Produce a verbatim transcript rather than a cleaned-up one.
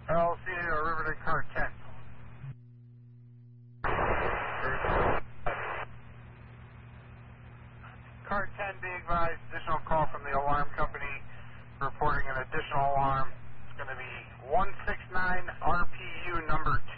L C or Riverdale car ten. Car ten, be advised, additional call from the alarm company reporting an additional alarm. It's going to be one six nine R P U number two.